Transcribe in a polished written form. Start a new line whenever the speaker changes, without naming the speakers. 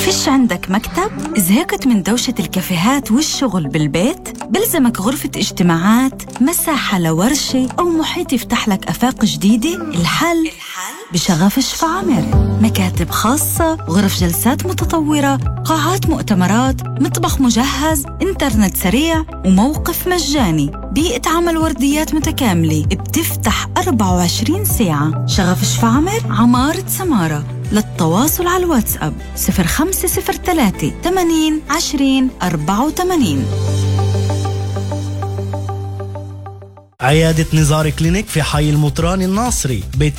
فيش عندك مكتب؟ زهقت من دوشة الكافيهات والشغل بالبيت؟ بلزمك غرفة اجتماعات، مساحة لورشة أو محيط يفتح لك آفاق جديدة؟ الحل بشغف شفا عامر. مكاتب خاصة، غرف جلسات متطورة، قاعات مؤتمرات، مطبخ مجهز، إنترنت سريع وموقف مجاني. بيئة عمل ورديات متكاملة بتفتح 24 ساعة. شغف شفا عامر، عمارة سمارة. للتواصل على الواتساب 0503 80 20 84.
عيادة نزار كلينيك في حي المطران الناصري.